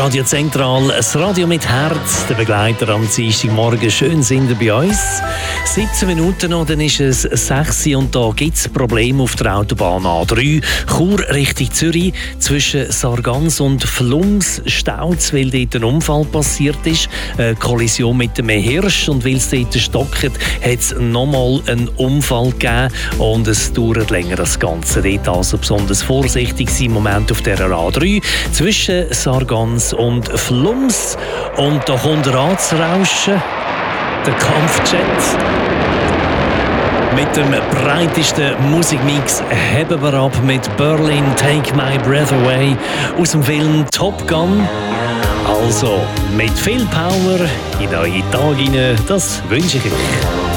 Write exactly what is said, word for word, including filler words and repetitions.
Radio Zentral, das Radio mit Herz, der Begleiter am Dienstagmorgen. Schön sind ihr bei uns. siebzehn Minuten noch, dann ist es sechs Uhr und da gibt es Probleme auf der Autobahn A drei. Chur Richtung Zürich, zwischen Sargans und Flums staut, weil dort ein Unfall passiert ist. Eine Kollision mit dem Hirsch, und weil es dort stockt, hat es nochmal einen Unfall gegeben und es dauert länger das Ganze. Dort also besonders vorsichtig sein im Moment auf der A drei zwischen Sargans und Flums. Und da kommt er anzurauschen, der Kampfjet. Mit dem breitesten Musikmix heben wir ab mit Berlin Take My Breath Away aus dem Film Top Gun. Also mit viel Power in euren Tag hinein, das wünsche ich euch.